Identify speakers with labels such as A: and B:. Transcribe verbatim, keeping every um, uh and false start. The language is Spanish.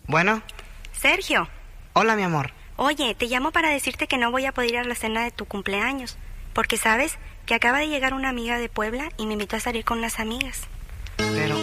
A: Bueno.
B: Sergio.
A: Hola, mi amor.
B: Oye, te llamo para decirte que no voy a poder ir a la cena de tu cumpleaños, porque sabes que acaba de llegar una amiga de Puebla y me invitó a salir con unas amigas.
A: Pero,